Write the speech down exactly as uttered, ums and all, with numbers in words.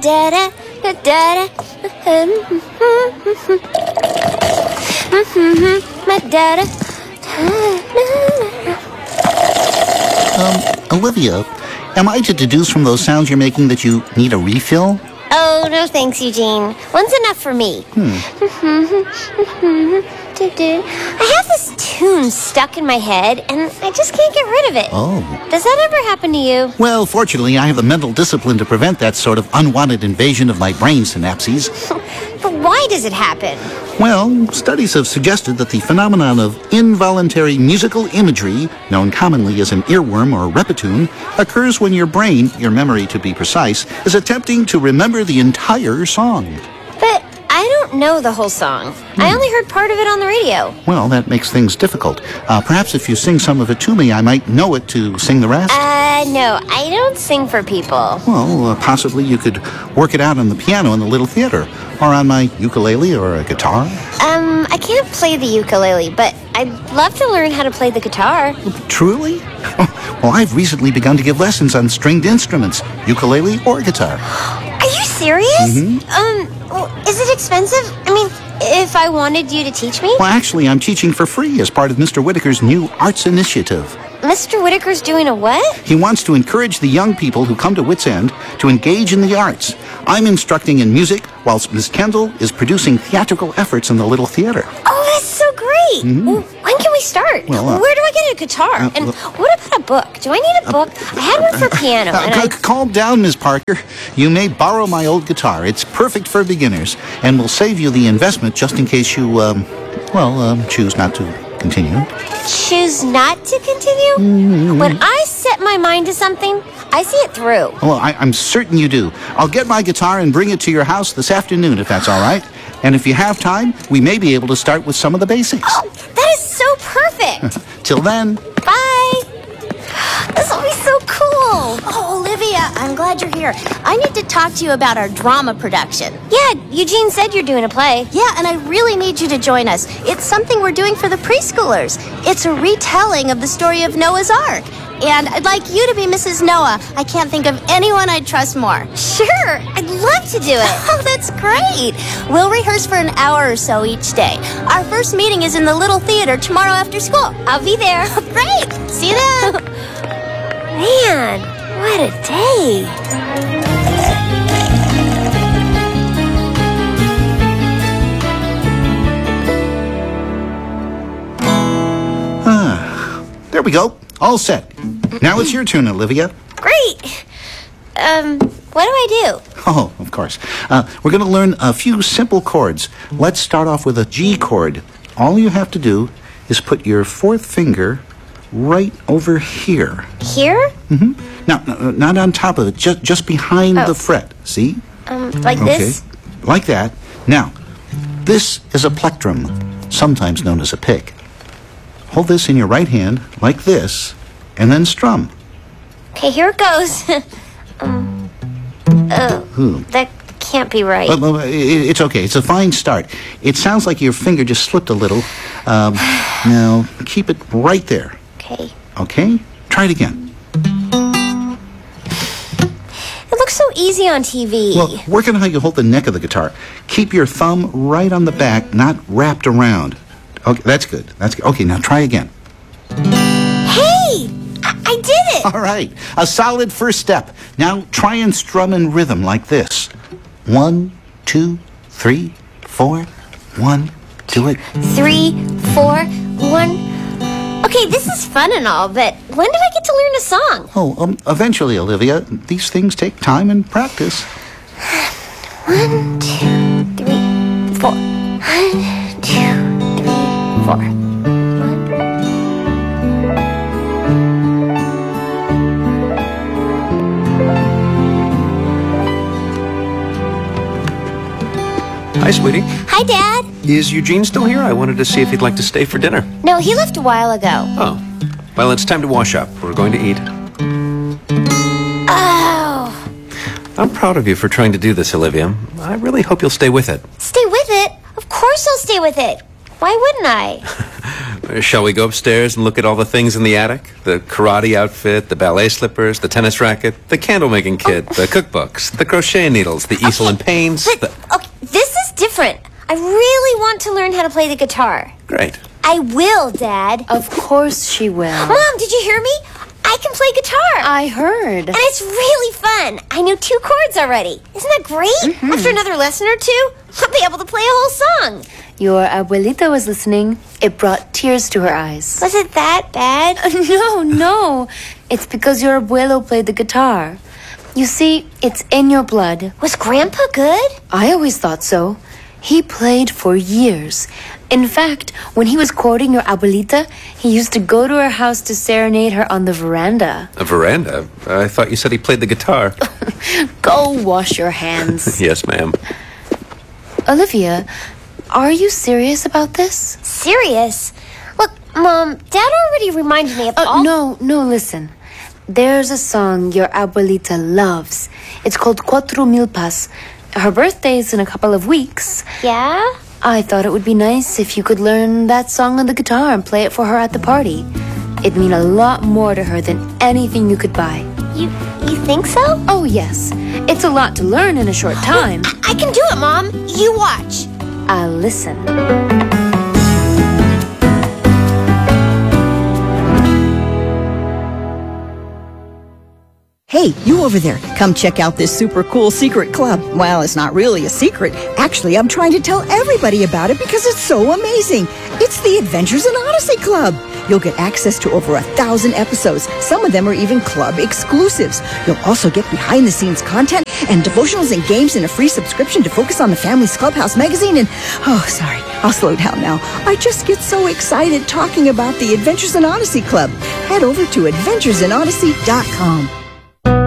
da da da da. Um, Olivia, am I to deduce from those sounds you're making that you need a refill? Oh, no thanks, Eugene. One's enough for me. Hmm. I have this tune stuck in my head, and I just can't get rid of it. Oh. Does that ever happen to you? Well, fortunately, I have the mental discipline to prevent that sort of unwanted invasion of my brain synapses. But why does it happen? Well, studies have suggested that the phenomenon of involuntary musical imagery, known commonly as an earworm or repetune, occurs when your brain, your memory to be precise, is attempting to remember the entire song. But I don't know the whole song. Hmm. I only heard part of it on the radio. Well, that makes things difficult. Uh, perhaps if you sing some of it to me, I might know it to sing the rest? Uh, no, I don't sing for people. Well, uh, possibly you could work it out on the piano in the little theater, or on my ukulele or a guitar. Um, I can't play the ukulele, but I'd love to learn how to play the guitar. Truly? Oh, well, I've recently begun to give lessons on stringed instruments, ukulele or guitar. Are you serious? Mm-hmm. Um, well, is it expensive? I mean, if I wanted you to teach me? Well, actually, I'm teaching for free as part of Mister Whitaker's new arts initiative. Mister Whitaker's doing a what? He wants to encourage the young people who come to Wits End to engage in the arts. I'm instructing in music, whilst Miss Kendall is producing theatrical efforts in the little theater. Oh, that's so great! Mm-hmm. Well, when can we start? Well, uh, Where do I get a guitar? Uh, and uh, what about a book? Do I need a book? I had one for piano. Uh, and c- I... Calm down, Miss Parker. You may borrow my old guitar. It's perfect for beginners, and will save you the investment just in case you, um, well, um, choose not to continue. Choose not to continue? Mm-hmm. When I set my mind to something, I see it through. Well, I, I'm certain you do. I'll get my guitar and bring it to your house this afternoon, if that's all right. And if you have time, we may be able to start with some of the basics. Oh, that is so perfect. Till then. Bye. This will be so cool. Oh, Olivia, I'm glad you're here. I need to talk to you about our drama production. Yeah, Eugene said you're doing a play. Yeah, and I really need you to join us. It's something we're doing for the preschoolers. It's a retelling of the story of Noah's Ark. And I'd like you to be Missus Noah. I can't think of anyone I'd trust more. Sure, I'd love to do it. Oh, that's great. We'll rehearse for an hour or so each day. Our first meeting is in the little theater tomorrow after school. I'll be there. Great. See you then. Man, what a day. Ah, there we go. All set. Now it's your turn, Olivia. Great. Um, what do I do? Oh, of course. Uh, we're going to learn a few simple chords. Let's start off with a G chord. All you have to do is put your fourth finger right over here. Here? Mm-hmm. Now, no, not on top of it, just just behind Oh. the fret. See? Um, like Okay. this? Like that. Now, this is a plectrum, sometimes known as a pick. Hold this in your right hand, like this, and then strum. Okay, here it goes. um, oh, Hmm. that can't be right. Well, well, it- it's okay. It's a fine start. It sounds like your finger just slipped a little. Um, now, keep it right there. Okay. Okay? Try it again. It looks so easy on T V. Well, work on how you hold the neck of the guitar. Keep your thumb right on the back, not wrapped around. Okay, that's good. That's good. Okay, now try again. Hey! I, I did it! All right. A solid first step. Now try and strum in rhythm like this. One, two, three, four. One, do it. Three, four, one. Okay, this is fun and all, but when did I get to learn a song? Oh, um, eventually, Olivia. These things take time and practice. One, two, three, four. One, two, three, four. One. Hi, sweetie. Hi, Dad. Is Eugene still here? I wanted to see if he'd like to stay for dinner. No, he left a while ago. Oh. Well, it's time to wash up. We're going to eat. Oh. I'm proud of you for trying to do this, Olivia. I really hope you'll stay with it. Stay with it? Of course I'll stay with it. Why wouldn't I? Uh, shall we go upstairs and look at all the things in the attic? The karate outfit, the ballet slippers, the tennis racket, the candle-making kit, the cookbooks, the crochet needles, the easel and paints. But, the... okay, this is different. I really want to learn how to play the guitar. Great. I will, Dad. Of course she will. Mom, did you hear me? I can play guitar. I heard. And it's really fun. I knew two chords already. Isn't that great? Mm-hmm. After another lesson or two, I'll be able to play a whole song. Your abuelita was listening. It brought tears to her eyes. Was it that bad? No, no. It's because your abuelo played the guitar. You see, it's in your blood. Was Grandpa good? I always thought so. He played for years. In fact, when he was courting your abuelita, he used to go to her house to serenade her on the veranda. A veranda? I thought you said he played the guitar. Go wash your hands. Yes, ma'am. Olivia, are you serious about this? Serious? Look, Mom, Dad already reminded me of Oh, all... no, no, listen. There's a song your abuelita loves. It's called Cuatro Milpas. Her birthday is in a couple of weeks. Yeah? I thought it would be nice if you could learn that song on the guitar and play it for her at the party. It'd mean a lot more to her than anything you could buy. You you think so? Oh, yes. It's a lot to learn in a short time. I, I can do it, Mom. You watch. I'll listen. Hey, you over there, come check out this super cool secret club. Well, it's not really a secret. Actually, I'm trying to tell everybody about it because it's so amazing. It's the Adventures in Odyssey Club. You'll get access to over a thousand episodes. Some of them are even club exclusives. You'll also get behind-the-scenes content and devotionals and games in a free subscription to focus on the Family's Clubhouse magazine. And, oh, sorry, I'll slow down now. I just get so excited talking about the Adventures in Odyssey Club. Head over to adventures in odyssey dot com.